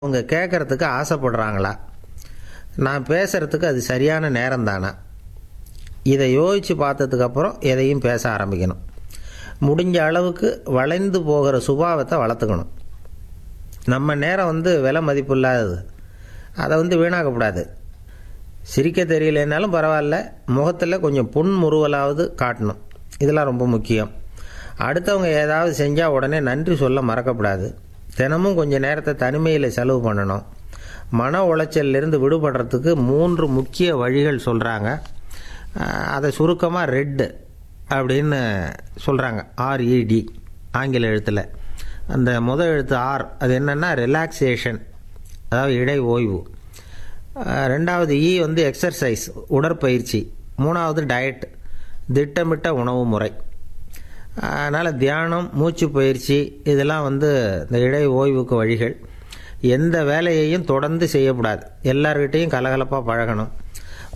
அவங்க கேட்குறதுக்கு ஆசைப்படுறாங்களா, நான் பேசுகிறதுக்கு அது சரியான நேரம் தானா, இதை யோசித்து பார்த்ததுக்கப்புறம் எதையும் பேச ஆரம்பிக்கணும். முடிஞ்ச அளவுக்கு வளைந்து போகிற சுபாவத்தை வளர்த்துக்கணும். நம்ம நேரம் விலை மதிப்பு இல்லாதது, அதை வீணாக்கக்கூடாது. சிரிக்க தெரியலனாலும் பரவாயில்ல, முகத்தில் கொஞ்சம் புன்முறுவலாவது காட்டணும். இதெல்லாம் ரொம்ப முக்கியம். அடுத்தவங்க ஏதாவது செஞ்சால் உடனே நன்றி சொல்ல மறக்கக்கூடாது. தினமும் கொஞ்சம் நேரத்தை தனிமையில் செலவு பண்ணணும். மன உளைச்சலிருந்து விடுபடுறதுக்கு 3 முக்கிய வழிகள் சொல்கிறாங்க. அதை சுருக்கமாக ரெட் அப்படின்னு சொல்கிறாங்க. RED ஆங்கில எழுத்தில். அந்த முதல் எழுத்து R, அது என்னென்னா ரிலாக்ஸேஷன், அதாவது இடை ஓய்வு. ரெண்டாவது E எக்ஸர்சைஸ், உடற்பயிற்சி. மூணாவது டயட், திட்டமிட்ட உணவு முறை. அதனால் தியானம், மூச்சு பயிற்சி இதெல்லாம் இந்த இடை ஓய்வுக்கு வழிகள். எந்த வேலையையும் தொடர்ந்து செய்யக்கூடாது. எல்லார்கிட்டையும் கலகலப்பாக பழகணும்.